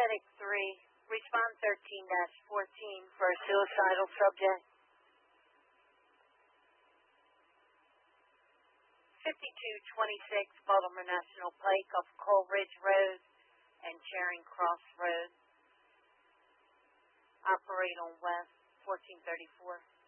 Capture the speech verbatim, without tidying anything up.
FedEx three, respond thirteen dash fourteen for a suicidal subject. fifty-two twenty-six Baltimore National Pike off Coleridge Road and Charing Cross Road. Operate on West fourteen thirty-four.